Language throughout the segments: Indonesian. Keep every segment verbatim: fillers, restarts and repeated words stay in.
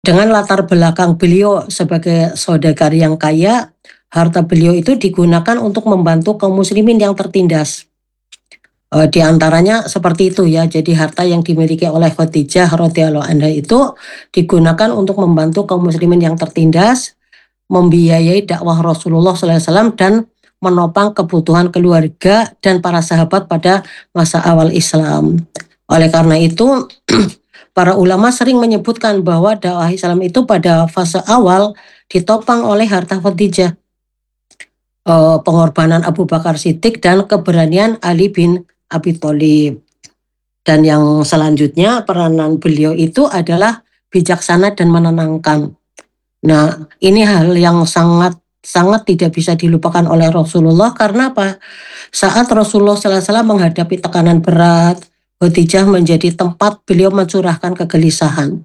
Dengan latar belakang beliau sebagai saudagar yang kaya, harta beliau itu digunakan untuk membantu kaum muslimin yang tertindas. E, di antaranya seperti itu ya, jadi harta yang dimiliki oleh Khadijah radhiyallahu anha itu digunakan untuk membantu kaum muslimin yang tertindas, membiayai dakwah Rasulullah shallallahu alaihi wasallam dan menopang kebutuhan keluarga dan para sahabat pada masa awal Islam. Oleh karena itu, para ulama sering menyebutkan bahwa dakwah Islam itu pada fase awal ditopang oleh harta Khadijah, e, pengorbanan Abu Bakar Siddiq dan keberanian Ali bin Abi Thalib. Dan yang selanjutnya peranan beliau itu adalah bijaksana dan menenangkan. Nah, ini hal yang sangat sangat tidak bisa dilupakan oleh Rasulullah. Karena apa? Saat Rasulullah shallallahu alaihi wasallam menghadapi tekanan berat, Khadijah menjadi tempat beliau mencurahkan kegelisahan.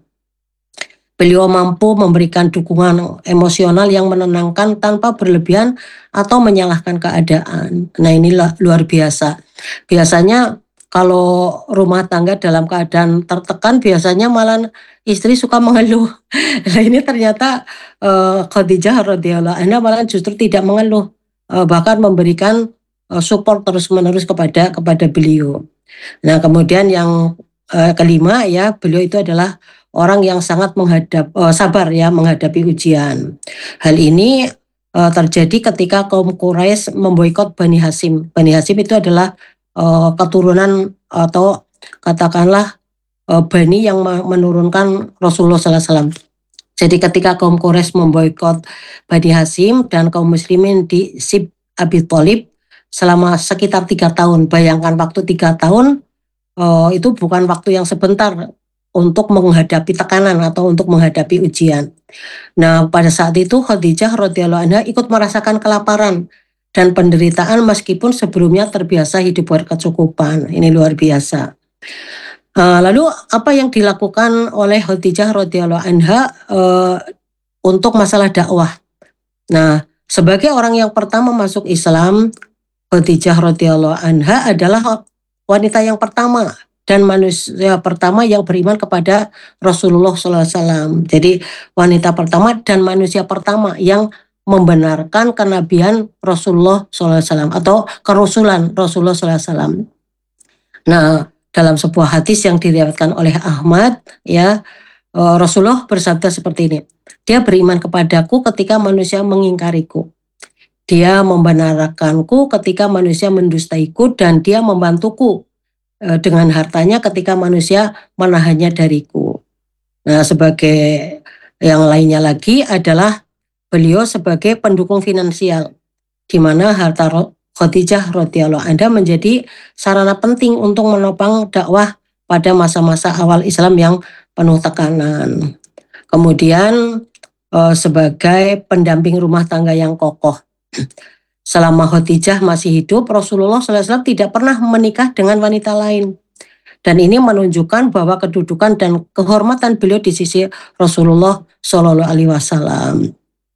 Beliau mampu memberikan dukungan emosional yang menenangkan tanpa berlebihan atau menyalahkan keadaan. Nah, inilah luar biasa. Biasanya kalau rumah tangga dalam keadaan tertekan, biasanya malah istri suka mengeluh. Nah, ini ternyata uh, Khadijah radhiyallahu anha malah justru tidak mengeluh, uh, bahkan memberikan uh, support terus-menerus kepada kepada beliau. Nah, kemudian yang uh, kelima ya, beliau itu adalah orang yang sangat menghadap uh, sabar ya menghadapi ujian. Hal ini uh, terjadi ketika kaum Quraisy memboikot Bani Hasyim. Bani Hasyim itu adalah uh, keturunan atau katakanlah uh, Bani yang menurunkan Rasulullah shallallahu alaihi wasallam. Jadi ketika kaum Quraisy memboikot Bani Hasyim dan kaum muslimin di Sib Abi Thalib selama sekitar tiga tahun. Bayangkan waktu tiga tahun uh, itu bukan waktu yang sebentar untuk menghadapi tekanan atau untuk menghadapi ujian. Nah, pada saat itu Khadijah radhiyallahu anha ikut merasakan kelaparan dan penderitaan meskipun sebelumnya terbiasa hidup berkecukupan. Ini luar biasa. Uh, lalu apa yang dilakukan oleh Khadijah radhiyallahu anha uh, untuk masalah dakwah? Nah, sebagai orang yang pertama masuk Islam, Khadijah radhiyallahu anha adalah wanita yang pertama dan manusia pertama yang beriman kepada Rasulullah shallallahu alaihi wasallam. Jadi wanita pertama dan manusia pertama yang membenarkan kenabian Rasulullah shallallahu alaihi wasallam atau kerusulan Rasulullah shallallahu alaihi wasallam. Nah, dalam sebuah hadis yang diriwayatkan oleh Ahmad, ya Rasulullah bersabda seperti ini. Dia beriman kepadaku ketika manusia mengingkariku. Dia membenarkanku ketika manusia mendustaiku dan dia membantuku dengan hartanya ketika manusia menahannya dariku. Nah, sebagai yang lainnya lagi adalah beliau sebagai pendukung finansial, di mana harta Khadijah radhiyallahu anha menjadi sarana penting untuk menopang dakwah pada masa-masa awal Islam yang penuh tekanan. Kemudian eh, sebagai pendamping rumah tangga yang kokoh. Selama Khadijah masih hidup, Rasulullah shallallahu alaihi wasallam tidak pernah menikah dengan wanita lain. Dan ini menunjukkan bahwa kedudukan dan kehormatan beliau di sisi Rasulullah shallallahu alaihi wasallam.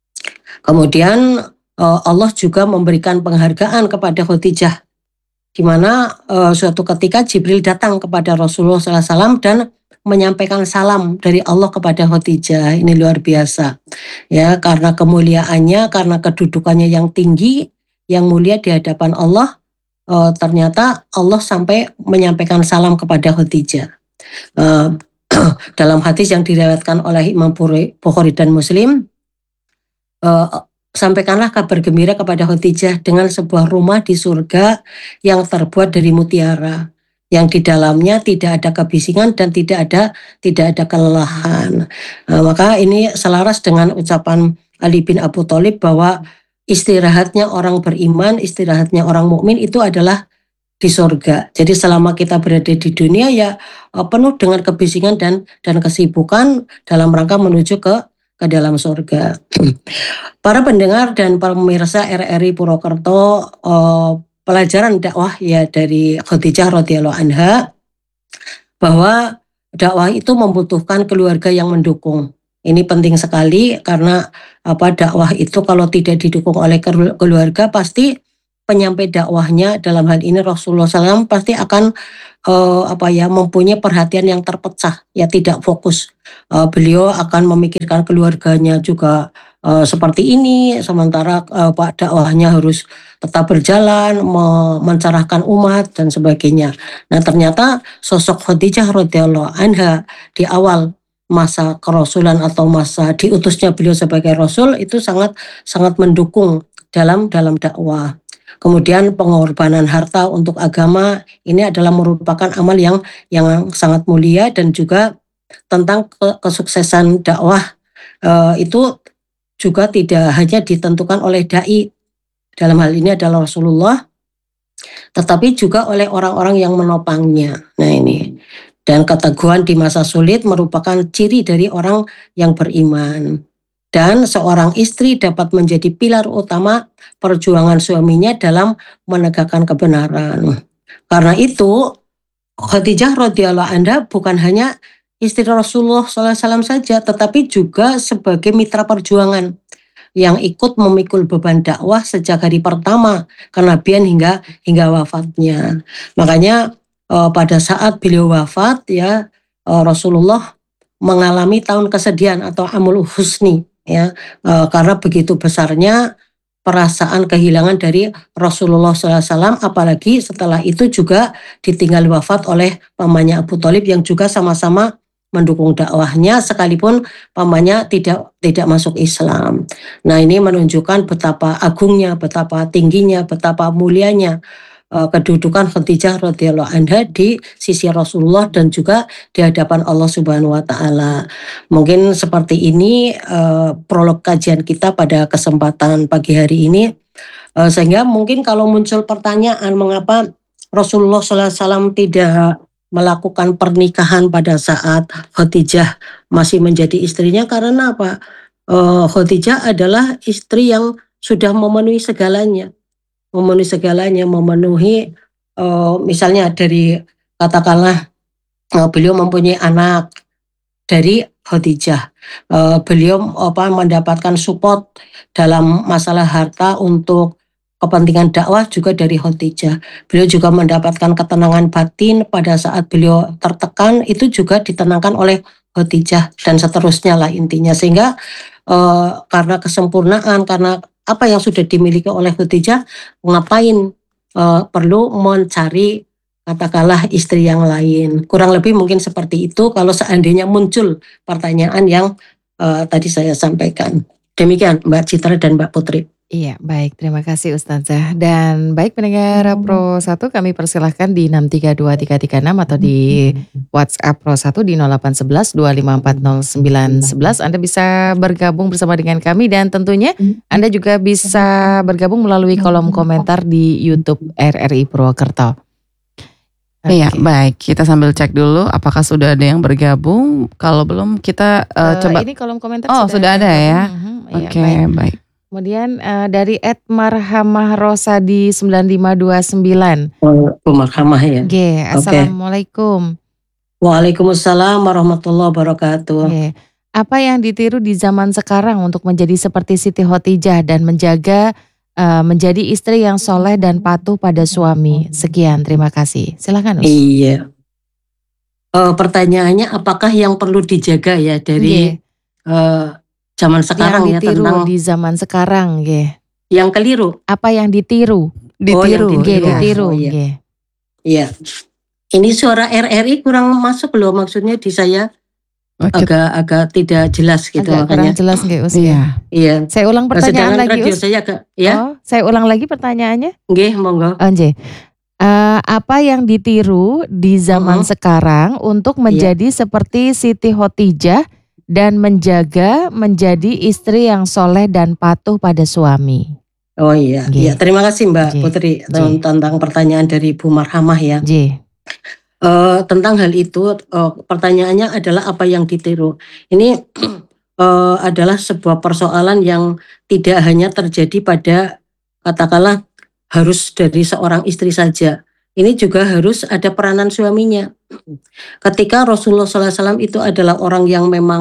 Kemudian Allah juga memberikan penghargaan kepada Khadijah, di mana uh, suatu ketika Jibril datang kepada Rasulullah shallallahu alaihi wasallam dan menyampaikan salam dari Allah kepada Khadijah. Ini luar biasa, ya, karena kemuliaannya, karena kedudukannya yang tinggi, yang mulia di hadapan Allah, uh, ternyata Allah sampai menyampaikan salam kepada Khadijah. Uh, dalam hadis yang diriwayatkan oleh Imam Bukhari dan Muslim, uh, sampaikanlah kabar gembira kepada Khadijah dengan sebuah rumah di surga yang terbuat dari mutiara, yang di dalamnya tidak ada kebisingan dan tidak ada tidak ada kelelahan. Nah, maka ini selaras dengan ucapan Ali bin Abi Thalib bahwa istirahatnya orang beriman, istirahatnya orang mukmin itu adalah di surga. Jadi selama kita berada di dunia ya penuh dengan kebisingan dan dan kesibukan dalam rangka menuju ke ke dalam surga. Para pendengar dan para pemirsa R R I Purwokerto, eh, pelajaran dakwah ya dari Khadijah radhiyallahu anha, bahwa dakwah itu membutuhkan keluarga yang mendukung. Ini penting sekali karena apa, dakwah itu kalau tidak didukung oleh keluarga pasti penyampai dakwahnya, dalam hal ini Rasulullah shallallahu alaihi wasallam, pasti akan eee, apa ya, mempunyai perhatian yang terpecah, ya tidak fokus. Eee, beliau akan memikirkan keluarganya juga, eee, seperti ini, sementara, eee, Pak dakwahnya harus tetap berjalan, me mencerahkan umat dan sebagainya. Nah ternyata sosok Khadijah radhiyallahu anha di awal masa kerasulan atau masa diutusnya beliau sebagai rasul itu sangat sangat mendukung dalam dalam dakwah. Kemudian pengorbanan harta untuk agama ini adalah merupakan amal yang yang sangat mulia dan juga tentang ke kesuksesan dakwah, eee, itu juga tidak hanya ditentukan oleh dai, dalam hal ini adalah Rasulullah, tetapi juga oleh orang-orang yang menopangnya. Nah ini, dan keteguhan di masa sulit merupakan ciri dari orang yang beriman. Dan seorang istri dapat menjadi pilar utama perjuangan suaminya dalam menegakkan kebenaran. Karena itu, Khadijah radhiyallahu anha bukan hanya istri Rasulullah shallallahu alaihi wasallam saja, tetapi juga sebagai mitra perjuangan yang ikut memikul beban dakwah sejak hari pertama kenabian hingga hingga wafatnya. Makanya, eee, pada saat beliau wafat ya, eee, Rasulullah mengalami tahun kesedihan atau Amul Husni ya, eee, karena begitu besarnya perasaan kehilangan dari Rasulullah shallallahu alaihi wasallam, apalagi setelah itu juga ditinggal wafat oleh pamannya Abu Thalib yang juga sama-sama mendukung dakwahnya sekalipun pamannya tidak tidak masuk Islam. Nah ini menunjukkan betapa agungnya, betapa tingginya, betapa mulianya, eee, kedudukan Khadijah radhiyallahu anha di sisi Rasulullah dan juga di hadapan Allah Subhanahu wa taala. Mungkin seperti ini, eee, prolog kajian kita pada kesempatan pagi hari ini, eee, sehingga mungkin kalau muncul pertanyaan mengapa Rasulullah shallallahu alaihi wasallam tidak melakukan pernikahan pada saat Khadijah masih menjadi istrinya, karena apa? Eee, Khadijah adalah istri yang sudah memenuhi segalanya. Memenuhi segalanya, memenuhi, eee, misalnya dari katakanlah, eee, beliau mempunyai anak dari Khadijah, eee, beliau apa, mendapatkan support dalam masalah harta untuk kepentingan dakwah juga dari Khadijah. Beliau juga mendapatkan ketenangan batin pada saat beliau tertekan, itu juga ditenangkan oleh Khadijah dan seterusnya lah intinya. Sehingga, eee, karena kesempurnaan, karena apa yang sudah dimiliki oleh Khadijah, ngapain, eee, perlu mencari katakanlah istri yang lain. Kurang lebih mungkin seperti itu kalau seandainya muncul pertanyaan yang, eee, tadi saya sampaikan. Demikian Mbak Citra dan Mbak Putri. Iya, baik, terima kasih Ustazah. Dan baik pendengar Pro satu, kami persilahkan di enam tiga dua tiga tiga enam atau di WhatsApp Pro satu di nol delapan satu satu dua lima empat nol sembilan satu satu. Anda bisa bergabung bersama dengan kami dan tentunya Anda juga bisa bergabung melalui kolom komentar di YouTube R R I Purwokerto. Iya, Oke. baik. Kita sambil cek dulu apakah sudah ada yang bergabung. Kalau belum kita Eh, uh, coba. Ini kolom komentar Oh, sudah ada ya. Mhm, iya, Oke, baik. baik. Kemudian eh, dari Ed Marhamah Rosadi sembilan lima dua sembilan. Oh, Bu Marhamah ya. G, Oke. Assalamualaikum. Waalaikumsalam warahmatullahi wabarakatuh. G, apa yang ditiru di zaman sekarang untuk menjadi seperti Siti Khotijah dan menjaga eh, menjadi istri yang soleh dan patuh pada suami? Sekian, terima kasih. Silakan Us. Iya. Eh, pertanyaannya apakah yang perlu dijaga ya dari G, eh, zaman sekarang yang ya ditiru tentang di zaman sekarang, G. yang keliru? Apa yang ditiru? Oh, yang Ditiru. G, ditiru. ditiru, Oh, iya. G. Iya. Ini suara R R I kurang masuk loh, maksudnya di saya Oke. agak-agak tidak jelas gitu Agak makanya. kurang jelas G, Us. G. Iya. Iya. Saya ulang pertanyaan Sedangkan lagi, radio Us. saya agak ya. Oh, saya ulang lagi pertanyaannya. Nggih, monggo. Oh, J. Eh, apa yang ditiru di zaman Mm-mm. sekarang untuk menjadi seperti Siti Khotijah dan menjaga menjadi istri yang soleh dan patuh pada suami? Oh iya, G. iya. Terima kasih Mbak J. Putri J. tentang pertanyaan dari Bu Marhamah ya. J. Eh, tentang hal itu, eh, pertanyaannya adalah apa yang ditiru. Ini eh, adalah sebuah persoalan yang tidak hanya terjadi pada katakanlah harus dari seorang istri saja. Ini juga harus ada peranan suaminya. Ketika Rasulullah shallallahu alaihi wasallam itu adalah orang yang memang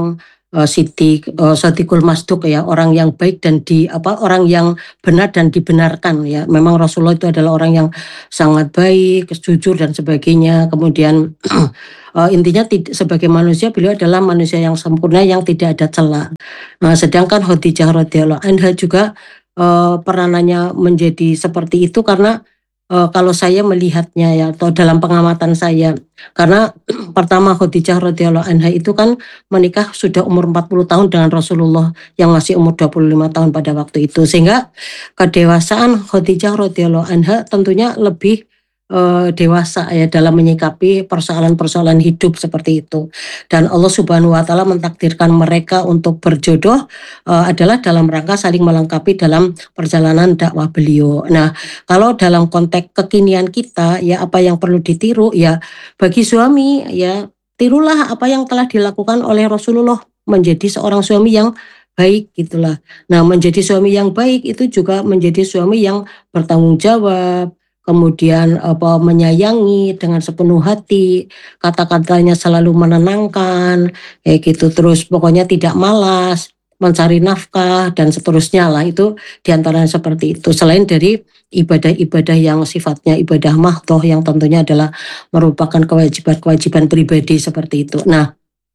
uh, Siti uh, Sotikul Masduk ya, orang yang baik dan di apa orang yang benar dan dibenarkan ya. Memang Rasulullah itu adalah orang yang sangat baik, jujur dan sebagainya. Kemudian uh, intinya tid- sebagai manusia beliau adalah manusia yang sempurna yang tidak ada celah. Nah, sedangkan Khadijah radhiyallahu anha juga uh, peranannya menjadi seperti itu karena uh, kalau saya melihatnya ya atau dalam pengamatan saya, karena pertama Khadijah radhiyallahu anha itu kan menikah sudah umur empat puluh tahun dengan Rasulullah yang masih umur dua puluh lima tahun pada waktu itu, sehingga kedewasaan Khadijah radhiyallahu anha tentunya lebih uh, dewasa ya dalam menyikapi persoalan-persoalan hidup seperti itu. Dan Allah Subhanahu wa taala mentakdirkan mereka untuk berjodoh uh, adalah dalam rangka saling melengkapi dalam perjalanan dakwah beliau. Nah, kalau dalam konteks kekinian kita ya apa yang perlu ditiru ya bagi suami ya tirulah apa yang telah dilakukan oleh Rasulullah, menjadi seorang suami yang baik gitulah. Nah, menjadi suami yang baik itu juga menjadi suami yang bertanggung jawab, kemudian apa menyayangi dengan sepenuh hati, kata-katanya selalu menenangkan, kayak gitu. Terus pokoknya tidak malas, mencari nafkah dan seterusnya lah, itu diantaranya seperti itu. Selain dari ibadah-ibadah yang sifatnya ibadah mahdhah yang tentunya adalah merupakan kewajiban-kewajiban pribadi seperti itu. Nah,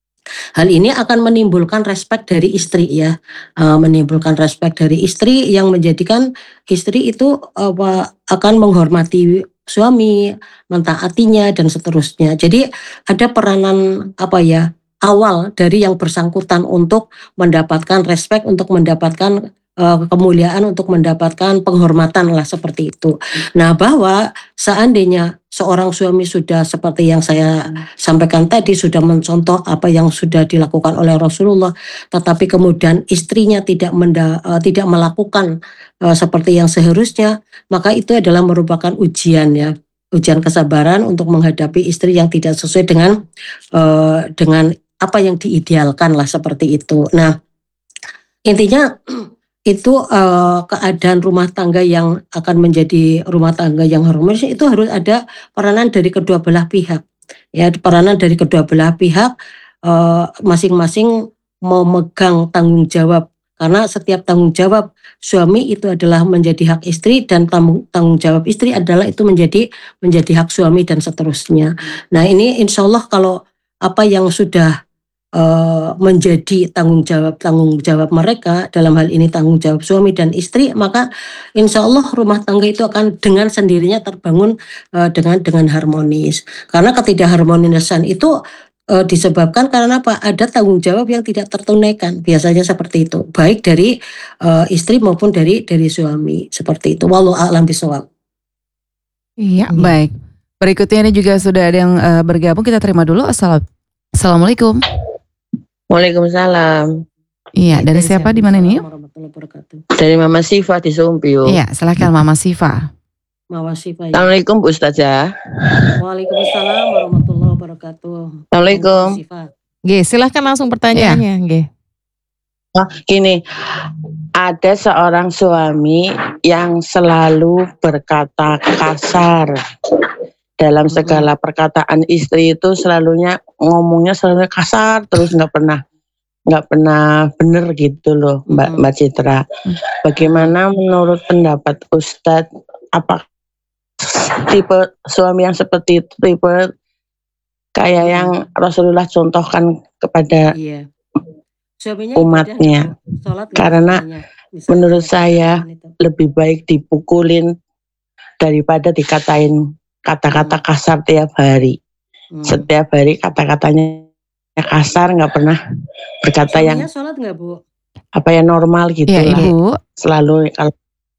hal ini akan menimbulkan respek dari istri ya, uh, menimbulkan respek dari istri yang menjadikan istri itu apa akan menghormati suami, mentaatinya dan seterusnya. Jadi ada peranan apa ya awal dari yang bersangkutan untuk mendapatkan respek, untuk mendapatkan uh, kemuliaan, untuk mendapatkan penghormatan lah seperti itu. Nah, bahwa seandainya seorang suami sudah seperti yang saya sampaikan tadi, sudah mencontoh apa yang sudah dilakukan oleh Rasulullah, tetapi kemudian istrinya tidak menda, uh, tidak melakukan uh, seperti yang seharusnya, maka itu adalah merupakan ujian ya, ujian kesabaran untuk menghadapi istri yang tidak sesuai dengan uh, dengan apa yang diidealkan lah seperti itu. Nah, intinya itu uh, keadaan rumah tangga yang akan menjadi rumah tangga yang harmonis itu harus ada peranan dari kedua belah pihak ya, peranan dari kedua belah pihak uh, masing-masing memegang tanggung jawab, karena setiap tanggung jawab suami itu adalah menjadi hak istri dan tanggung, tanggung jawab istri adalah itu menjadi menjadi hak suami dan seterusnya. Nah, ini insya Allah kalau apa yang sudah Uh, menjadi tanggung jawab tanggung jawab mereka, dalam hal ini tanggung jawab suami dan istri, maka insya Allah rumah tangga itu akan dengan sendirinya terbangun uh, dengan dengan harmonis. Karena ketidakharmonisan itu uh, disebabkan karena apa? Ada tanggung jawab yang tidak tertunaikan, biasanya seperti itu, baik dari uh, istri maupun dari dari suami seperti itu. Wallahu a'lam bishawab. Iya, hmm. Baik. Berikutnya ini juga sudah ada yang uh, bergabung, kita terima dulu. Assalamualaikum. Waalaikumsalam. Iya, dari siapa di mana ini? Dari Mama Siva di Sumpio. Iya, silakan Mama Siva. Mama Siva. Ya. Assalamualaikum Bu Ustazah. Waalaikumsalam warahmatullahi wabarakatuh. Assalamualaikum. Nggih, silakan langsung pertanyaannya, nggih. Oh, gini, ada seorang suami yang selalu berkata kasar. Dalam segala perkataan istri itu selalunya ngomongnya selalu kasar terus, nggak pernah nggak pernah bener gitu loh, Mbak Mbak Citra. Bagaimana menurut pendapat Ustadz, apa tipe suami yang seperti itu tipe kayak yang Rasulullah contohkan kepada iya. umatnya? Karena menurut saya lebih baik dipukulin daripada dikatain kata-kata kasar tiap hari. Hmm. Setiap hari kata-katanya kasar, nggak pernah berkata suaminya yang sholat nggak, Bu? Apa ya normal gitu ya, lah. Ibu. Selalu kalau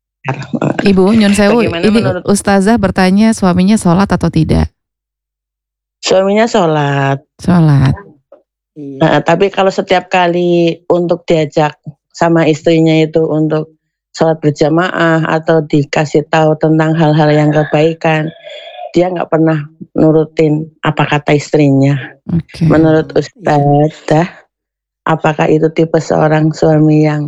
Ibu Nyun Sewu, ini menurut Ustazah bertanya suaminya sholat atau tidak? Suaminya sholat. Sholat. Nah, tapi kalau setiap kali untuk diajak sama istrinya itu untuk sholat berjamaah atau dikasih tahu tentang hal-hal yang kebaikan, dia nggak pernah nurutin apa kata istrinya. Okay. Menurut Ustazah, apakah itu tipe seorang suami yang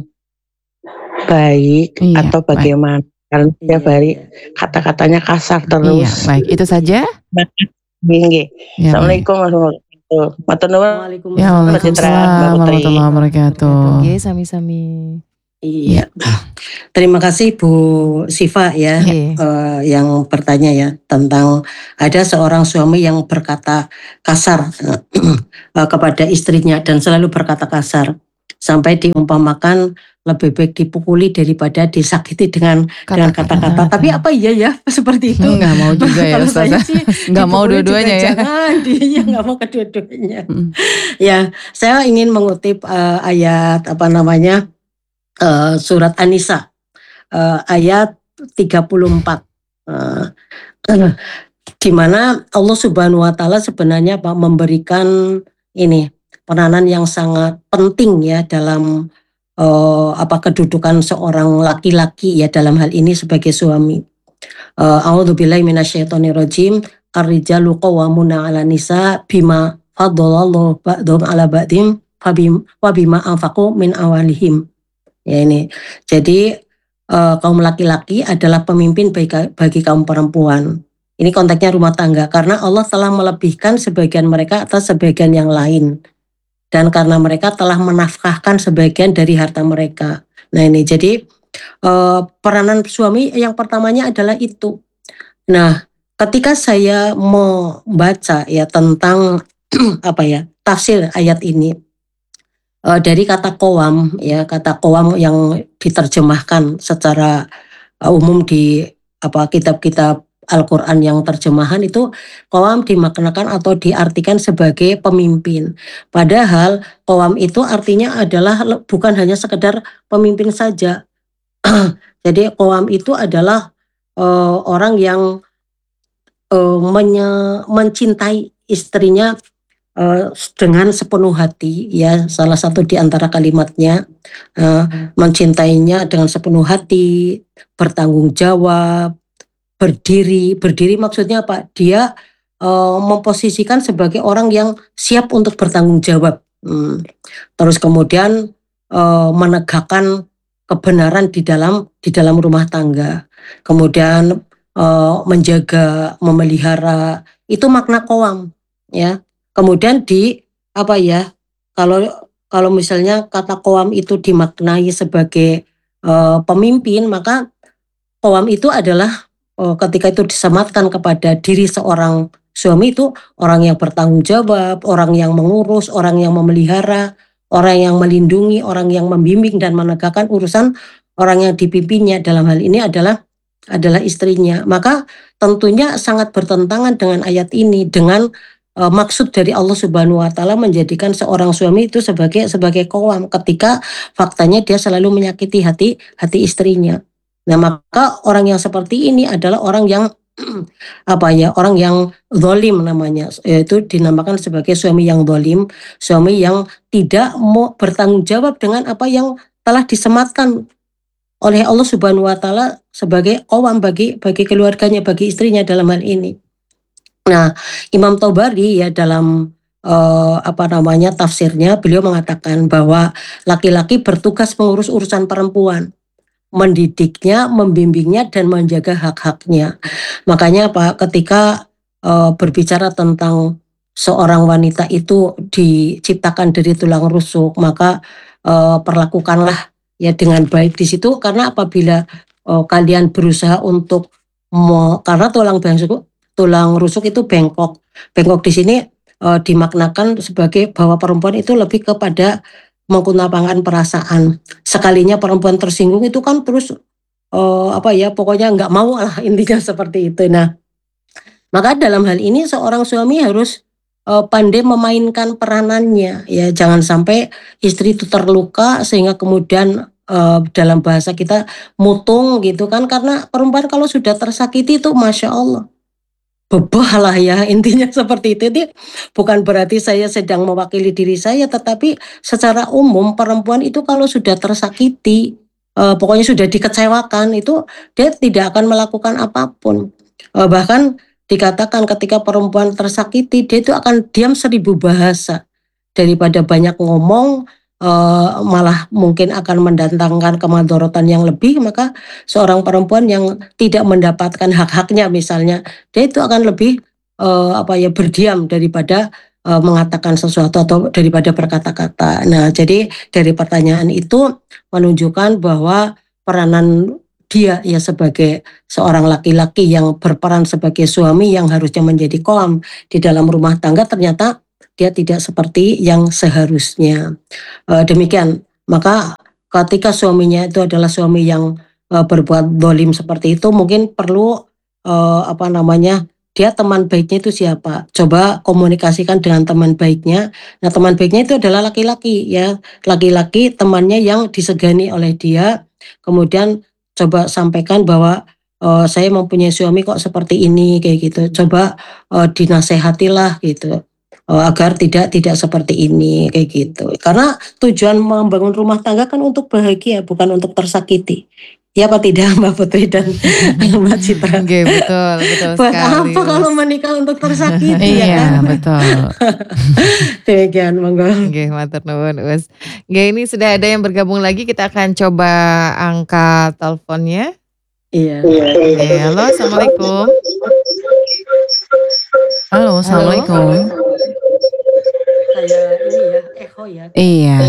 baik iya, atau bagaimana? Baik. Karena tiap iya, hari kata-katanya kasar terus. Iya, baik, itu saja. Ya, assalamualaikum warahmatullahi wabarakatuh. wabarakatuh. Matur nuwun Ya, Waalaikumsalam Mbak Citra, Mbak Waalaikumsalam Putri. warahmatullahi wabarakatuh. Oke, sami-sami. Iya. Iya. Terima kasih Bu Siva ya, Iya. eh, yang bertanya ya tentang ada seorang suami yang berkata kasar eh, kepada istrinya dan selalu berkata kasar sampai diumpamakan lebih baik dipukuli daripada disakiti dengan dengan kata-kata. Tapi apa iya ya seperti itu? Nggak mau juga ya Kalau saya Ustazah. sih Nggak mau dipukuli juga dua-duanya ya. jangan, dia nggak mau kedua-duanya. Mm. Ya, saya ingin mengutip eh, ayat apa namanya eh, surat An-Nisa eh, ayat tiga puluh empat. Eh, di mana Allah Subhanahu wa taala sebenarnya Pak memberikan ini peranan yang sangat penting ya dalam eh, apa kedudukan seorang laki-laki ya dalam hal ini sebagai suami. Eh, A'udzubillahi minasyaitonirrajim. Ar-rijalu qawwamuna 'alan nisa bima faddalallahu ba'dhum 'ala ba'dim fabim wa bima anfaqu min awalihim. Ya ini. Jadi eh, kaum laki-laki adalah pemimpin bagi, bagi kaum perempuan. Ini konteksnya rumah tangga karena Allah telah melebihkan sebagian mereka atas sebagian yang lain. Dan karena mereka telah menafkahkan sebagian dari harta mereka. Nah ini jadi eh, peranan suami yang pertamanya adalah itu. Nah, ketika saya membaca ya tentang apa ya tafsir ayat ini eh, dari kata qawam ya kata qawam yang diterjemahkan secara eh, umum di apa kitab-kitab Al-Quran yang terjemahan itu qawam dimaknakan atau diartikan sebagai pemimpin. Padahal qawam itu artinya adalah le- bukan hanya sekedar pemimpin saja. Jadi qawam itu adalah eh, orang yang eh, menye- mencintai istrinya eh, dengan sepenuh hati ya salah satu di antara kalimatnya eh, mencintainya dengan sepenuh hati, bertanggung jawab, berdiri. Berdiri maksudnya apa? Dia eh, memposisikan sebagai orang yang siap untuk bertanggung jawab. Hmm. Terus kemudian eh, menegakkan kebenaran di dalam di dalam rumah tangga. Kemudian eh, menjaga, memelihara itu makna qawam ya. Kemudian di apa ya? Kalau kalau misalnya kata qawam itu dimaknai sebagai eh, pemimpin, maka qawam itu adalah eh, ketika itu disematkan kepada diri seorang suami itu orang yang bertanggung jawab, orang yang mengurus, orang yang memelihara, orang yang melindungi, orang yang membimbing dan menegakkan urusan orang yang dipimpinnya dalam hal ini adalah adalah istrinya. Maka tentunya sangat bertentangan dengan ayat ini dengan eh, maksud dari Allah Subhanahu wa taala menjadikan seorang suami itu sebagai sebagai qawam ketika faktanya dia selalu menyakiti hati hati istrinya. Nah, maka orang yang seperti ini adalah orang yang apa ya, orang yang zalim namanya, yaitu dinamakan sebagai suami yang zalim, suami yang tidak mau bertanggung jawab dengan apa yang telah disematkan oleh Allah Subhanahu wa taala sebagai qawam bagi bagi keluarganya, bagi istrinya dalam hal ini. Nah, Imam Tobari ya dalam eh, apa namanya tafsirnya beliau mengatakan bahwa laki-laki bertugas mengurus urusan perempuan, mendidiknya, membimbingnya dan menjaga hak-haknya. Makanya Pak ketika eh, berbicara tentang seorang wanita itu diciptakan dari tulang rusuk, maka eh, perlakukanlah ya dengan baik di situ karena apabila eh, kalian berusaha untuk mau karena tulang rusuk tulang rusuk itu bengkok. Bengkok di sini eh, dimaknakan sebagai bahwa perempuan itu lebih kepada mengutamakan perasaan. Sekalinya perempuan tersinggung itu kan terus eh, apa ya pokoknya nggak mau lah intinya seperti itu. Nah, maka dalam hal ini seorang suami harus eh, pandai memainkan peranannya ya jangan sampai istri itu terluka sehingga kemudian eh, dalam bahasa kita mutung gitu kan karena perempuan kalau sudah tersakiti itu masya Allah bebah lah ya intinya seperti itu. Jadi bukan berarti saya sedang mewakili diri saya tetapi secara umum perempuan itu kalau sudah tersakiti eh, pokoknya sudah dikecewakan itu dia tidak akan melakukan apapun. Eh, bahkan dikatakan ketika perempuan tersakiti dia itu akan diam seribu bahasa daripada banyak ngomong eh, malah mungkin akan mendatangkan kemadharatan yang lebih. Maka seorang perempuan yang tidak mendapatkan hak-haknya misalnya dia itu akan lebih eh, apa ya berdiam daripada uh, mengatakan sesuatu atau daripada berkata-kata. Nah, jadi dari pertanyaan itu menunjukkan bahwa peranan dia ya sebagai seorang laki-laki yang berperan sebagai suami yang harusnya menjadi qawwam di dalam rumah tangga, ternyata dia tidak seperti yang seharusnya. Uh, demikian. Maka ketika suaminya itu adalah suami yang uh, berbuat zalim seperti itu, mungkin perlu uh, apa namanya, dia teman baiknya itu siapa? Coba komunikasikan dengan teman baiknya. Nah, teman baiknya itu adalah laki-laki ya, laki-laki temannya yang disegani oleh dia. Kemudian coba sampaikan bahwa uh, saya mempunyai suami kok seperti ini kayak gitu. Coba uh, dinasehatilah gitu. Uh, agar tidak tidak seperti ini kayak gitu. Karena tujuan membangun rumah tangga kan untuk bahagia, bukan untuk tersakiti. Ya apa tidak Mbak Putri dan Mbak Citra? Oke, betul, betul Buat sekali. apa kalau Us. menikah untuk tersakiti ya Iya, kan? betul. Demikian, monggo. Oke, matur nuwun, Us. Oke, ini sudah ada yang bergabung lagi, kita akan coba angkat teleponnya. Iya. Oke, halo, assalamualaikum. Halo, assalamualaikum. Kayak ini ya, echo ya. Iya.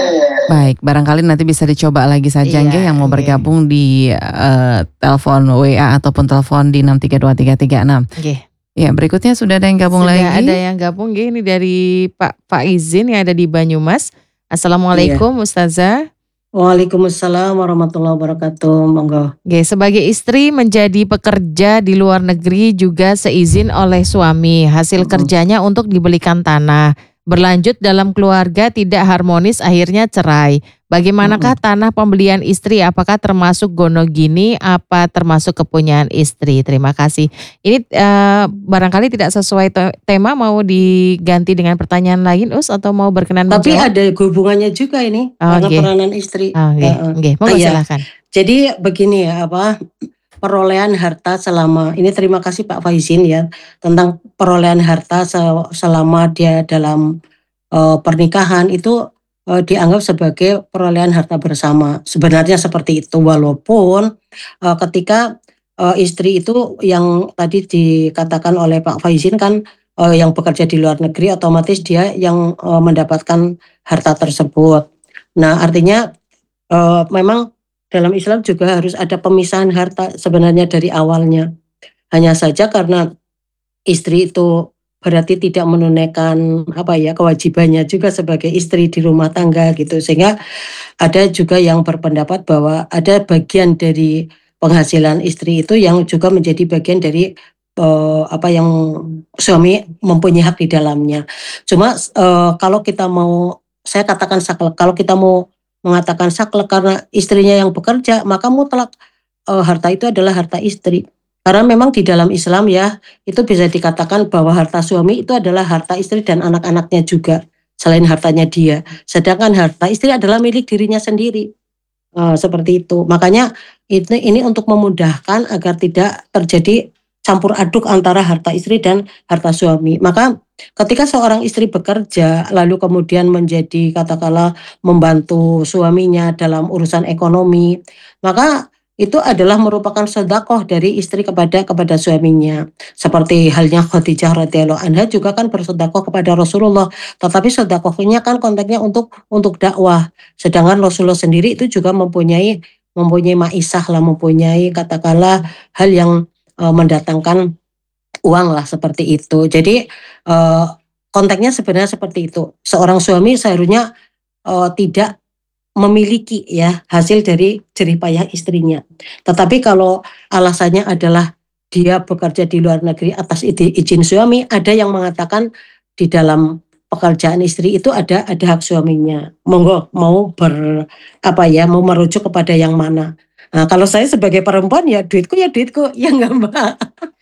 Baik, barangkali nanti bisa dicoba lagi saja Iya, nggih yang mau nggih. bergabung di eh, telepon W A ataupun telepon di enam tiga dua tiga tiga enam. Oke. Ya, berikutnya sudah ada yang gabung Sudah lagi. ada yang gabung, nggih, ini dari Pak Pak Izin yang ada di Banyumas. Assalamualaikum, Ustazah. Waalaikumsalam warahmatullahi wabarakatuh. Monggo. Oke, sebagai istri menjadi pekerja di luar negeri juga seizin oleh suami. Hasil Mm-mm. kerjanya untuk dibelikan tanah. Berlanjut dalam keluarga tidak harmonis, akhirnya cerai. Bagaimanakah tanah pembelian istri? Apakah termasuk gonogini? Apa termasuk kepunyaan istri? Terima kasih. Ini eh, barangkali tidak sesuai te- tema, mau diganti dengan pertanyaan lain, Us, atau mau berkenan Tapi menjawab? ada hubungannya juga ini Oh, karena nggih. peranan istri. Ah, nggih, Heeh. nggih. Monggo Iya. silakan. Jadi begini ya, apa perolehan harta selama ini, terima kasih Pak Faizin ya, tentang perolehan harta se- selama dia dalam eh, pernikahan itu eh, dianggap sebagai perolehan harta bersama. Sebenarnya seperti itu, walaupun eh, ketika eh, istri itu yang tadi dikatakan oleh Pak Faizin kan eh, yang bekerja di luar negeri, otomatis dia yang eh, mendapatkan harta tersebut. Nah, artinya eh, memang dalam Islam juga harus ada pemisahan harta sebenarnya dari awalnya. Hanya saja karena istri itu berarti tidak menunaikan apa ya kewajibannya juga sebagai istri di rumah tangga gitu, sehingga ada juga yang berpendapat bahwa ada bagian dari penghasilan istri itu yang juga menjadi bagian dari eh, apa yang suami mempunyai hak di dalamnya. Cuma eh, kalau kita mau, saya katakan saklek, kalau kita mau mengatakan saklek karena istrinya yang bekerja, maka mutlak eh, harta itu adalah harta istri. Karena memang di dalam Islam ya, itu bisa dikatakan bahwa harta suami itu adalah harta istri dan anak-anaknya juga, selain hartanya dia. Sedangkan harta istri adalah milik dirinya sendiri. Eh, seperti itu. Makanya itu ini untuk memudahkan agar tidak terjadi campur aduk antara harta istri dan harta suami. Maka ketika seorang istri bekerja lalu kemudian menjadi katakanlah membantu suaminya dalam urusan ekonomi, maka itu adalah merupakan sedekah dari istri kepada kepada suaminya. Seperti halnya Khadijah radhiyallahu anha juga kan bersedekah kepada Rasulullah, tetapi sedekahnya kan konteksnya untuk untuk dakwah. Sedangkan Rasulullah sendiri itu juga mempunyai mempunyai maisah lah, mempunyai katakanlah hal yang uh, mendatangkan uang lah seperti itu. Jadi uh, konteksnya sebenarnya seperti itu. Seorang suami seharusnya uh, tidak memiliki ya hasil dari jerih payah istrinya. Tetapi kalau alasannya adalah dia bekerja di luar negeri atas izin suami, ada yang mengatakan di dalam pekerjaan istri itu ada ada hak suaminya. Monggo mau ber apa ya mau merujuk kepada yang mana. Nah, kalau saya sebagai perempuan ya duitku ya duitku, ya enggak Mbak.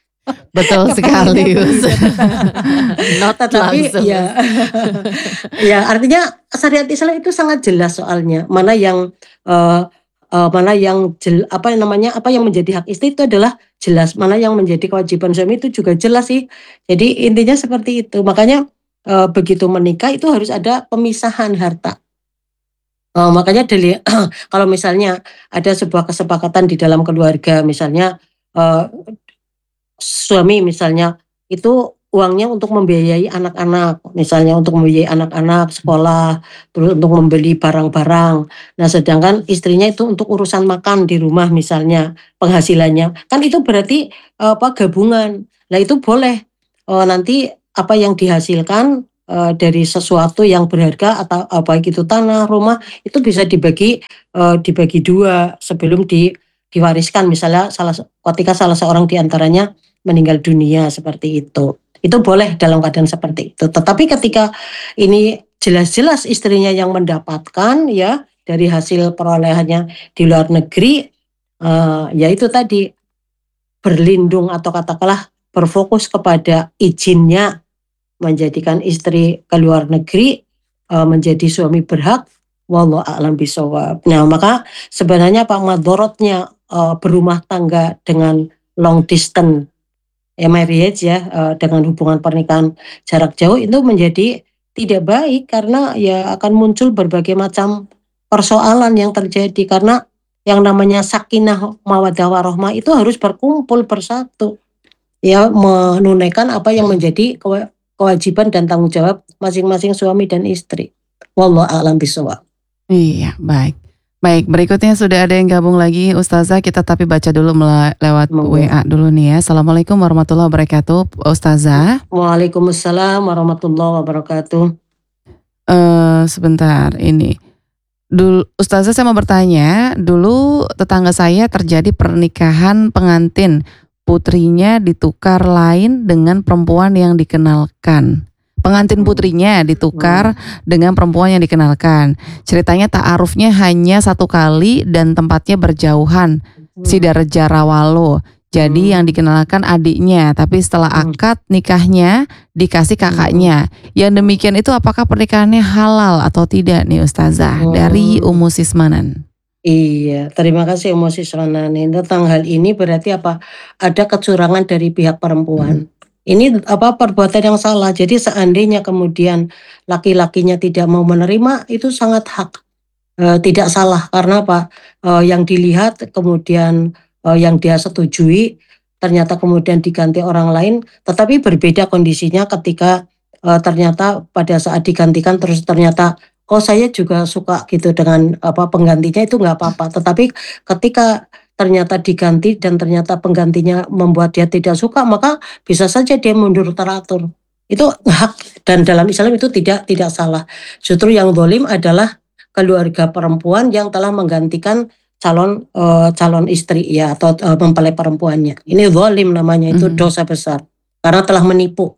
Betul sekali, Us. Not Tetapi langsung. ya, ya artinya syariat Islam itu sangat jelas soalnya mana yang uh, uh, mana yang jel, apa namanya apa yang menjadi hak istri itu adalah jelas, mana yang menjadi kewajiban suami itu juga jelas sih. Jadi intinya seperti itu. Makanya uh, begitu menikah itu harus ada pemisahan harta. Uh, makanya dari kalau misalnya ada sebuah kesepakatan di dalam keluarga, misalnya uh, suami misalnya itu uangnya untuk membiayai anak-anak, misalnya untuk membiayai anak-anak sekolah, terus untuk membeli barang-barang. Nah, sedangkan istrinya itu untuk urusan makan di rumah misalnya, penghasilannya. Kan itu berarti apa gabungan. Nah, itu boleh eh, nanti apa yang dihasilkan eh, dari sesuatu yang berharga atau eh, baik itu tanah, rumah, itu bisa dibagi eh, dibagi dua sebelum di diwariskan, misalnya salah ketika salah seorang di antaranya meninggal dunia seperti itu. Itu boleh dalam keadaan seperti itu. Tetapi ketika ini jelas-jelas istrinya yang mendapatkan ya dari hasil perolehannya di luar negeri, eh, ya itu tadi berlindung atau katakanlah berfokus kepada izinnya menjadikan istri ke luar negeri eh, menjadi suami berhak. Wallahu a'lam bishawab. Nah, maka sebenarnya Pak madorotnya eh, berumah tangga dengan long distance ya marriage ya uh, dengan hubungan pernikahan jarak jauh itu menjadi tidak baik karena ya akan muncul berbagai macam persoalan yang terjadi karena yang namanya sakinah mawaddah warahmah itu harus berkumpul bersatu ya menunaikan apa yang menjadi kewajiban dan tanggung jawab masing-masing suami dan istri. Wallahu a'lam bishawab. Iya, baik. Baik, berikutnya sudah ada yang gabung lagi Ustazah, kita tapi baca dulu mele- lewat Monggo. W A dulu nih ya. Assalamualaikum warahmatullahi wabarakatuh Ustazah. Waalaikumsalam warahmatullahi wabarakatuh. Eh sebentar ini. Dulu Ustazah saya mau bertanya, dulu tetangga saya terjadi pernikahan pengantin, putrinya ditukar lain dengan perempuan yang dikenalkan. Pengantin putrinya ditukar dengan perempuan yang dikenalkan. Ceritanya ta'arufnya hanya satu kali dan tempatnya berjauhan, Sidareja Rawalo. Jadi yang dikenalkan adiknya, tapi setelah akad nikahnya dikasih kakaknya. Yang demikian itu apakah pernikahannya halal atau tidak nih Ustazah? Dari Ummu Sismanan. Iya, terima kasih Ummu Sismanan. Tentang hal ini berarti apa? Ada kecurangan dari pihak perempuan. Ini apa perbuatan yang salah. Jadi seandainya kemudian laki-lakinya tidak mau menerima, itu sangat hak, e, tidak salah karena apa? E, yang dilihat kemudian e, yang dia setujui ternyata kemudian diganti orang lain, tetapi berbeda kondisinya ketika e, ternyata pada saat digantikan terus ternyata oh saya juga suka gitu dengan apa penggantinya itu nggak apa-apa. Tetapi ketika ternyata diganti dan ternyata penggantinya membuat dia tidak suka, maka bisa saja dia mundur teratur. Itu hak dan dalam Islam itu tidak tidak salah. Justru yang zalim adalah keluarga perempuan yang telah menggantikan calon uh, calon istri ya atau uh, mempelai perempuannya. Ini zalim namanya, itu Mhm. dosa besar karena telah menipu.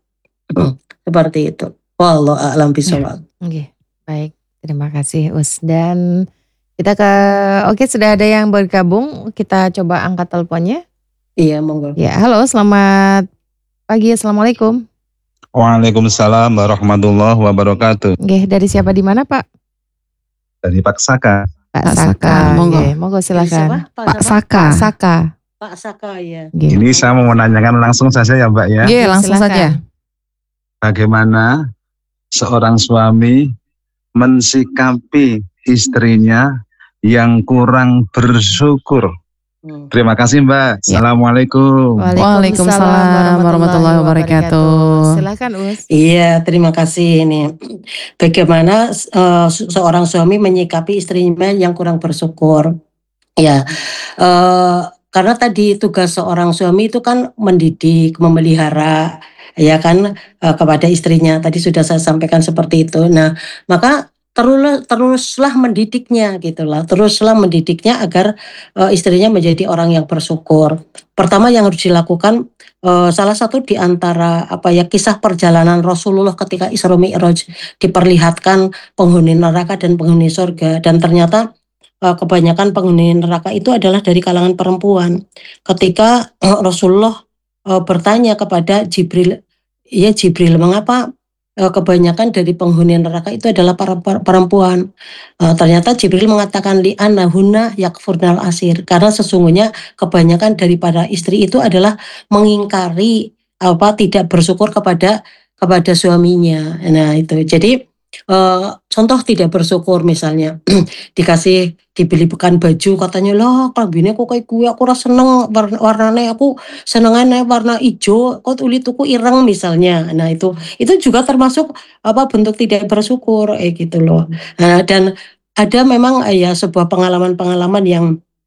Seperti itu. Wallahu a'lam bishawab. Oke, baik. Terima kasih Us. Dan kita ke, oke sudah ada yang bergabung. Kita coba angkat teleponnya. Iya, monggo. Ya, halo, selamat pagi. Assalamualaikum. Waalaikumsalam warahmatullahi wabarakatuh. Oke, dari siapa di mana Pak? Dari Pak Saka. Pak Pak Saka. Saka, monggo. Oke, monggo Siapa? silakan. Pak, Pak siapa? Saka. Pak Saka. Pak Saka ya. Oke. Ini saya mau menanyakan langsung saja ya Mbak ya. Iya, Oke, langsung silakan. saja. Bagaimana seorang suami mensikapi istrinya yang kurang bersyukur? Hmm. Terima kasih Mbak. Ya. Assalamualaikum. Waalaikumsalam warahmatullahi wabarakatuh. Silakan Us. Iya, terima kasih ini. Bagaimana uh, seorang suami menyikapi istrinya yang kurang bersyukur? Ya, uh, karena tadi tugas seorang suami itu kan mendidik, memelihara, ya kan uh, kepada istrinya. Tadi sudah saya sampaikan seperti itu. Nah, maka terus teruslah mendidiknya gitulah, teruslah mendidiknya agar uh, istrinya menjadi orang yang bersyukur. Pertama yang harus dilakukan uh, salah satu di antara apa ya kisah perjalanan Rasulullah ketika Isra Mi'raj, diperlihatkan penghuni neraka dan penghuni surga, dan ternyata uh, kebanyakan penghuni neraka itu adalah dari kalangan perempuan. Ketika uh, Rasulullah uh, bertanya kepada Jibril, ya Jibril, mengapa kebanyakan dari penghuni neraka itu adalah para perempuan? Uh, ternyata Jibril mengatakan li annahunna yakfurnal asir, karena sesungguhnya kebanyakan daripada istri itu adalah mengingkari apa tidak bersyukur kepada kepada suaminya. Nah itu jadi uh, contoh tidak bersyukur misalnya, dikasih dibelikan baju katanya, "Lah klambine kok kayak gue, aku ora seneng warna warnane, aku senengane warna ijo, kok uli tuku ireng," misalnya. Nah itu itu juga termasuk apa, bentuk tidak bersyukur, eh gitu loh. Nah dan ada memang eh, ya sebuah pengalaman-pengalaman yang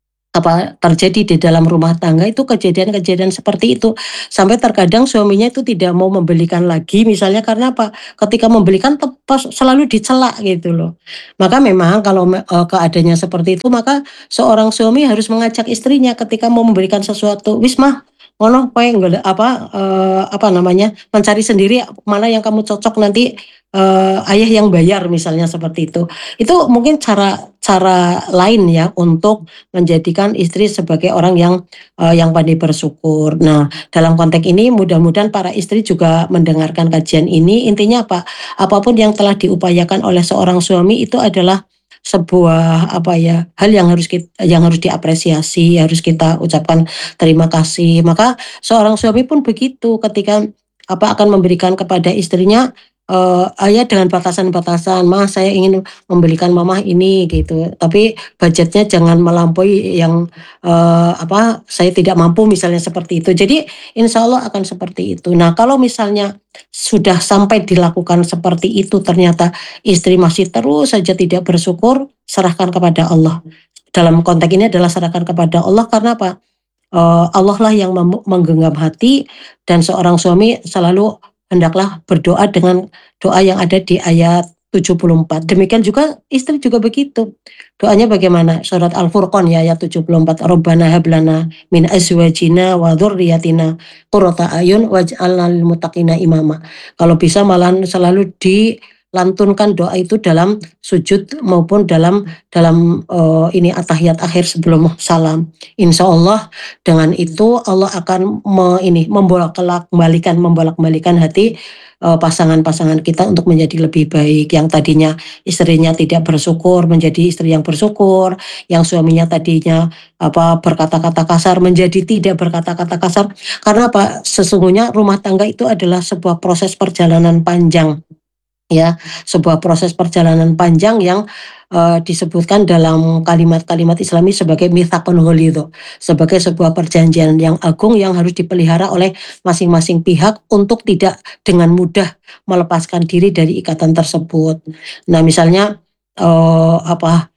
apa terjadi di dalam rumah tangga itu kejadian-kejadian seperti itu. Sampai terkadang suaminya itu tidak mau membelikan lagi misalnya karena apa? Ketika membelikan tepas selalu dicela gitu loh. Maka memang kalau me- eh, keadaannya seperti itu maka seorang suami harus mengajak istrinya ketika mau memberikan sesuatu, "Wis mah, ngono kowe nggak apa eh, apa namanya? Mencari sendiri mana yang kamu cocok nanti eh, ayah yang bayar," misalnya seperti itu. Itu mungkin cara cara lain ya untuk menjadikan istri sebagai orang yang uh, yang pandai bersyukur. Nah, dalam konteks ini mudah-mudahan para istri juga mendengarkan kajian ini. Intinya apa? Apapun yang telah diupayakan oleh seorang suami itu adalah sebuah apa ya hal yang harus kita, yang harus diapresiasi, harus kita ucapkan terima kasih. Maka seorang suami pun begitu ketika apa akan memberikan kepada istrinya uh, ayah dengan batasan-batasan, "Mas, saya ingin membelikan mamah ini," gitu. Tapi budgetnya jangan melampaui yang eh, apa saya tidak mampu misalnya seperti itu. Jadi insya Allah akan seperti itu. Nah kalau misalnya sudah sampai dilakukan seperti itu ternyata istri masih terus saja tidak bersyukur, serahkan kepada Allah. Dalam konteks ini adalah serahkan kepada Allah karena apa? Eh, Allah lah yang mem- menggenggam hati dan seorang suami selalu hendaklah berdoa dengan doa yang ada di ayat tujuh puluh empat. Demikian juga istri juga begitu. Doanya bagaimana? Surat Al-Furqan ya ayat tujuh puluh empat. Rabbana hablana min azwajina wa dzurriyyatina qurrata ayun waj'alna lil muttaqina imama. Kalau bisa malah selalu dilantunkan doa itu dalam sujud maupun dalam dalam eh, ini atahiyat akhir sebelum salam. Insya Allah dengan itu Allah akan me, ini membolak-balikan membolak-balikan hati eh, pasangan-pasangan kita untuk menjadi lebih baik. Yang tadinya istrinya tidak bersyukur menjadi istri yang bersyukur, yang suaminya tadinya apa berkata-kata kasar menjadi tidak berkata-kata kasar. Karena apa? Sesungguhnya rumah tangga itu adalah sebuah proses perjalanan panjang. Ya, sebuah proses perjalanan panjang yang uh, disebutkan dalam kalimat-kalimat Islami sebagai mitsaqun ghalidh, sebagai sebuah perjanjian yang agung yang harus dipelihara oleh masing-masing pihak untuk tidak dengan mudah melepaskan diri dari ikatan tersebut. Nah, misalnya uh, apa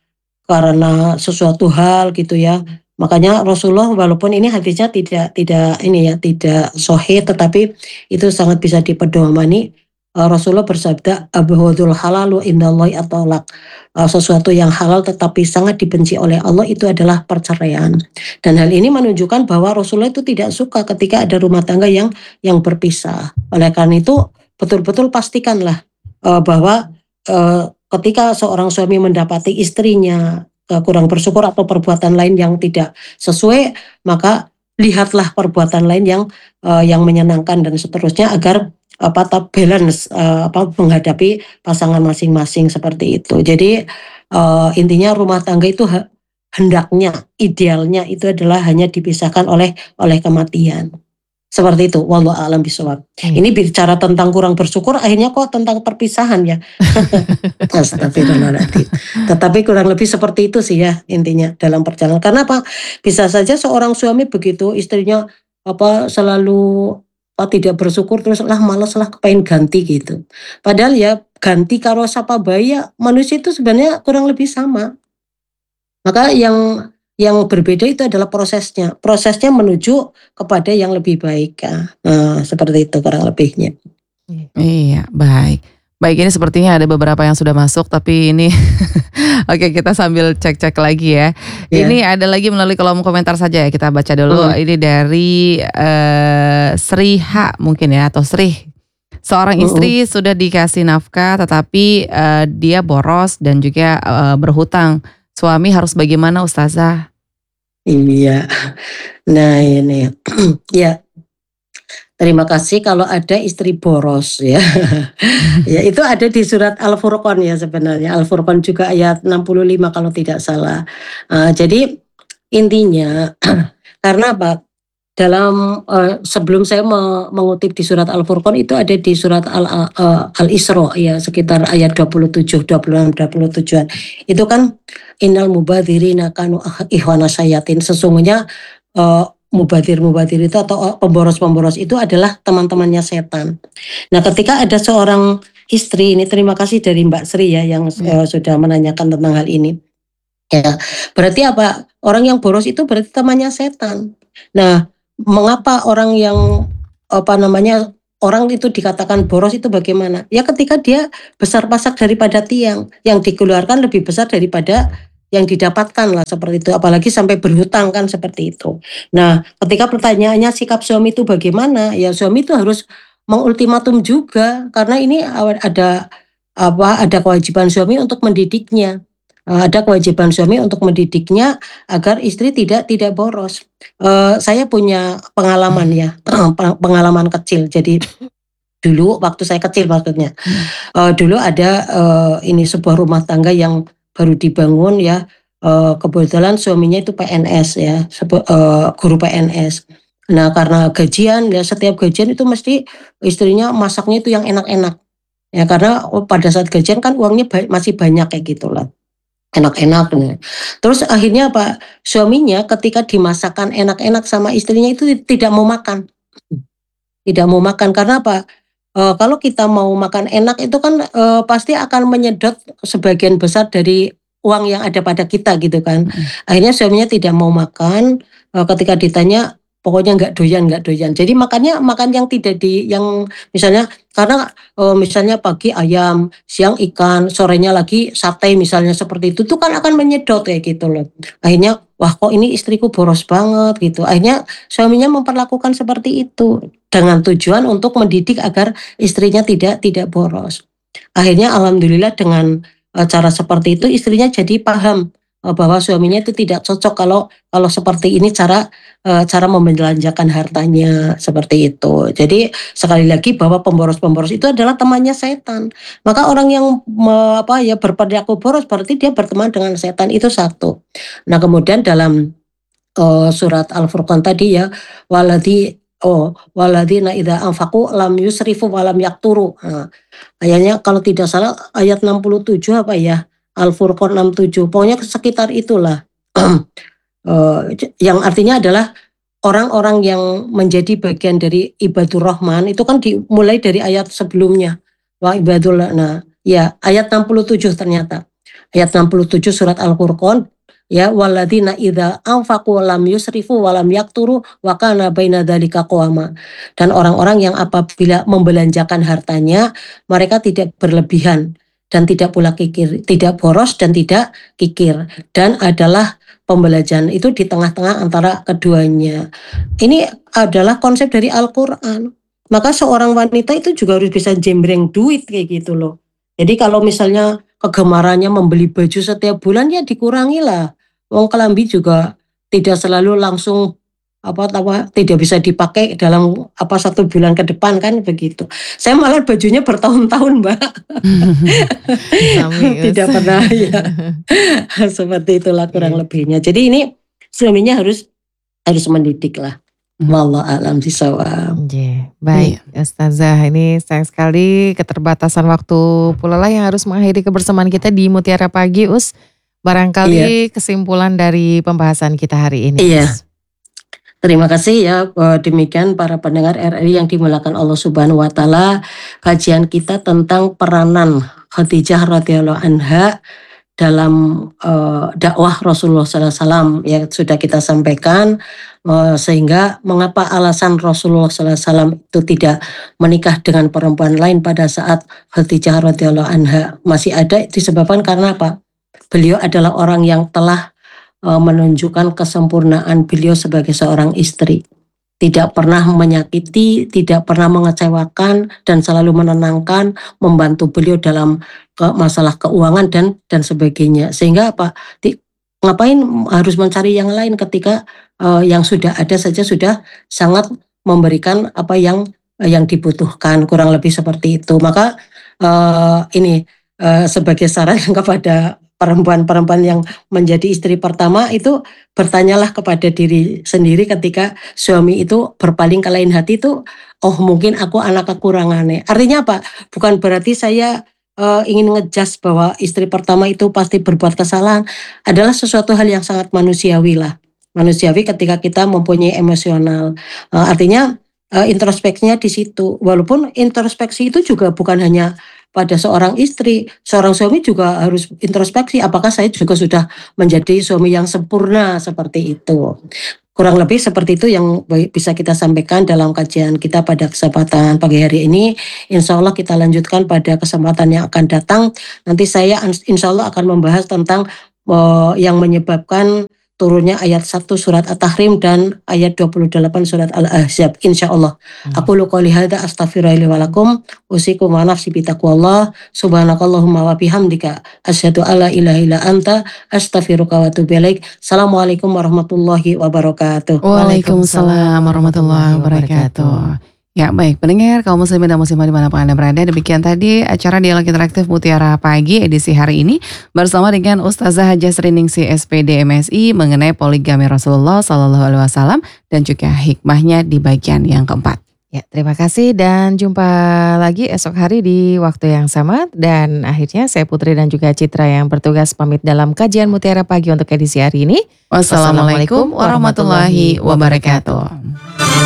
karena sesuatu hal gitu ya. Makanya Rasulullah walaupun ini hadisnya tidak tidak ini ya tidak sahih tetapi itu sangat bisa dipedomani. Uh, Rasulullah bersabda, "Abghadul halalu indallahi at-talaq." Uh, sesuatu yang halal tetapi sangat dibenci oleh Allah itu adalah perceraian. Dan hal ini menunjukkan bahwa Rasulullah itu tidak suka ketika ada rumah tangga yang yang berpisah. Oleh karena itu betul-betul pastikanlah uh, bahwa uh, ketika seorang suami mendapati istrinya uh, kurang bersyukur atau perbuatan lain yang tidak sesuai, maka lihatlah perbuatan lain yang uh, yang menyenangkan dan seterusnya agar apa tak balance uh, apa menghadapi pasangan masing-masing seperti itu. Jadi uh, intinya rumah tangga itu ha- hendaknya idealnya itu adalah hanya dipisahkan oleh oleh kematian. Seperti itu, wallahu a'lam bishawab. Iya. Ini bicara tentang kurang bersyukur akhirnya kok tentang perpisahan ya. Astagfirullahaladzim. Tetapi kurang lebih seperti itu sih ya intinya dalam perjalanan. Karena apa? Bisa saja seorang suami begitu istrinya apa selalu apa, tidak bersyukur terus lah malas lah kepengen ganti gitu. Padahal ya ganti karo sapa bae ya manusia itu sebenarnya kurang lebih sama. Maka yang yang berbeda itu adalah prosesnya. Prosesnya menuju kepada yang lebih baik. Ya. Nah, seperti itu kurang lebihnya. Iya, baik. Baik, ini sepertinya ada beberapa yang sudah masuk, tapi ini oke kita sambil cek-cek lagi ya. Ya. Ini ada lagi melalui kolom komentar saja ya, kita baca dulu. Hmm. Ini dari eh, Sri H mungkin ya, atau Sri. Seorang istri sudah dikasih nafkah, tetapi eh, dia boros dan juga eh, berhutang. Suami harus bagaimana, Ustazah? Iya. Nah ini ya. Terima kasih kalau ada istri boros ya. Ya itu ada di surat Al-Furqan ya sebenarnya. Al-Furqan juga ayat enam puluh lima kalau tidak salah. Uh, jadi intinya karena apa? dalam uh, sebelum saya me- mengutip di surat Al-Furqan itu ada di surat Al, uh, Al-Isra ya sekitar ayat dua puluh tujuh, dua puluh enam, dua puluh tujuh. Itu kan innal mubadzirina kanu ikhwana syayatin. Sesungguhnya uh, mubadir-mubadir itu atau pemboros-pemboros itu adalah teman-temannya setan. Nah, ketika ada seorang istri, ini terima kasih dari Mbak Sri ya yang Ya. uh, sudah menanyakan tentang hal ini. Ya, berarti apa? Orang yang boros itu berarti temannya setan. Nah, mengapa orang yang apa namanya orang itu dikatakan boros itu bagaimana? Ya ketika dia besar pasak daripada tiang, yang dikeluarkan lebih besar daripada yang didapatkan lah seperti itu. Apalagi sampai berhutang kan seperti itu. Nah, ketika pertanyaannya sikap suami itu bagaimana? Ya suami itu harus mengultimatum juga karena ini ada apa? Ada kewajiban suami untuk mendidiknya. Uh, ada kewajiban suami untuk mendidiknya agar istri tidak tidak boros. Uh, saya punya pengalaman ya, pengalaman kecil. Jadi dulu waktu saya kecil maksudnya, uh, dulu ada uh, ini sebuah rumah tangga yang baru dibangun ya. Uh, kebetulan suaminya itu P N S ya, sebu- uh, guru P N S. Nah karena gajian ya setiap gajian itu mesti istrinya masaknya itu yang enak-enak. Ya karena oh, pada saat gajian kan uangnya ba- masih banyak kayak gitu lah. Enak-enak nih. Terus akhirnya apa? Suaminya ketika dimasakan enak-enak sama istrinya itu tidak mau makan. Tidak mau makan karena apa? E, kalau kita mau makan enak itu kan e, pasti akan menyedot sebagian besar dari uang yang ada pada kita gitu kan. Akhirnya suaminya tidak mau makan. E, ketika ditanya pokoknya nggak doyan nggak doyan. Jadi makannya makan yang tidak di yang misalnya karena e, misalnya pagi ayam, siang ikan, sorenya lagi sate misalnya seperti itu tuh kan akan menyedot kayak gitu loh. Akhirnya wah kok ini istriku boros banget gitu. Akhirnya suaminya memperlakukan seperti itu dengan tujuan untuk mendidik agar istrinya tidak tidak boros. Akhirnya alhamdulillah dengan e, cara seperti itu istrinya jadi paham e, bahwa suaminya itu tidak cocok kalau kalau seperti ini cara e, cara membelanjakan hartanya seperti itu. Jadi sekali lagi bahwa pemboros-pemboros itu adalah temannya setan. Maka orang yang me, apa ya berperilaku boros berarti dia berteman dengan setan itu satu. Nah kemudian dalam uh, surat Al-Furqan tadi ya waladhi oh waladina idza anfaqu lam yusrifu wa lam yaqturu. Nah, ayatnya kalau tidak salah ayat enam puluh tujuh apa ya? Al-Furqan enam puluh tujuh. Pokoknya sekitar itulah. uh, yang artinya adalah orang-orang yang menjadi bagian dari ibadur rahman itu kan dimulai dari ayat sebelumnya. Wa ibadullah. Nah, ya ayat enam puluh tujuh ternyata. Ayat enam puluh tujuh surat Al-Furqan ya walladzina idza anfaqu lam yusrifu wa lam yaqturu wa kana baina dzalika qawama. Dan orang-orang yang apabila membelanjakan hartanya mereka tidak berlebihan dan tidak pula kikir, tidak boros dan tidak kikir dan adalah pembelanjaan itu di tengah-tengah antara keduanya. Ini adalah konsep dari Al-Qur'an. Maka seorang wanita itu juga harus bisa jembreng duit kayak gitu loh. Jadi kalau misalnya kegemarannya membeli baju setiap bulan ya dikurangilah. Wong kelambi juga tidak selalu langsung apa apa tidak bisa dipakai dalam apa satu bulan ke depan kan begitu. Saya malah bajunya bertahun-tahun Mbak. Tidak pernah ya. Seperti itulah kurang yeah. lebihnya. Jadi ini suaminya harus harus mendidik lah. Wallahu a'lam bishawab. Yeah. Baik, yeah. Ustazah, ini sayang sekali keterbatasan waktu pula lah yang harus mengakhiri kebersamaan kita di Mutiara Pagi, Us. Barangkali iya. kesimpulan dari pembahasan kita hari ini. Iya. Terima kasih ya demikian para pendengar R R I yang dimuliakan Allah Subhanahu wa taala. Kajian kita tentang peranan Khadijah radhiyallahu anha dalam uh, dakwah Rasulullah sallallahu alaihi wasallam yang sudah kita sampaikan uh, sehingga mengapa alasan Rasulullah sallallahu alaihi wasallam itu tidak menikah dengan perempuan lain pada saat Khadijah radhiyallahu anha masih ada disebabkan karena apa? Beliau adalah orang yang telah uh, menunjukkan kesempurnaan beliau sebagai seorang istri. Tidak pernah menyakiti, tidak pernah mengecewakan, dan selalu menenangkan, membantu beliau dalam ke masalah keuangan dan dan sebagainya. Sehingga apa? Di, ngapain harus mencari yang lain ketika uh, yang sudah ada saja sudah sangat memberikan apa yang uh, yang dibutuhkan, kurang lebih seperti itu. Maka uh, ini uh, sebagai saran kepada perempuan-perempuan yang menjadi istri pertama itu bertanyalah kepada diri sendiri ketika suami itu berpaling ke lain hati itu, oh mungkin aku anak kekurangannya. Artinya apa? Bukan berarti saya uh, ingin ngejudge bahwa istri pertama itu pasti berbuat kesalahan. Adalah sesuatu hal yang sangat manusiawi lah. Manusiawi ketika kita mempunyai emosional. Uh, artinya uh, introspeksinya di situ. Walaupun introspeksi itu juga bukan hanya pada seorang istri, seorang suami juga harus introspeksi. Apakah saya juga sudah menjadi suami yang sempurna seperti itu? Kurang lebih seperti itu yang bisa kita sampaikan dalam kajian kita pada kesempatan pagi hari ini. Insya Allah kita lanjutkan pada kesempatan yang akan datang. Nanti saya insya Allah akan membahas tentang uh, yang menyebabkan turunnya ayat satu surat At-Tahrim dan ayat dua puluh delapan surat Al-Ahzab, insyaallah. Hmm. Aku lu qouli hadza astaghfirullahi wa lakum usikum wa nafsi bi taqwallah subhanakallahumma wa bihamdika asyhadu alla ilaha illa anta astaghfiruka wa atubu ilaik. Assalamualaikum warahmatullahi wabarakatuh. Waalaikumsalam warahmatullahi wabarakatuh. Ya baik, pendengar kaum muslimin dan muslimah dimanapun Anda berada, demikian tadi acara Dialog Interaktif Mutiara Pagi edisi hari ini bersama dengan Ustazah Hajah Sriningsih S P D M Si mengenai poligami Rasulullah Shallallahu Alaihi Wasallam dan juga hikmahnya di bagian yang keempat. Ya, terima kasih dan jumpa lagi esok hari di waktu yang sama. Dan akhirnya saya Putri dan juga Citra yang bertugas pamit dalam kajian Mutiara Pagi untuk edisi hari ini. Wassalamualaikum warahmatullahi wabarakatuh.